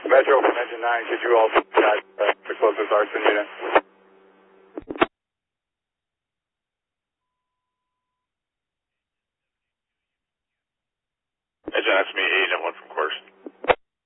Metro from Engine 9, could you also chat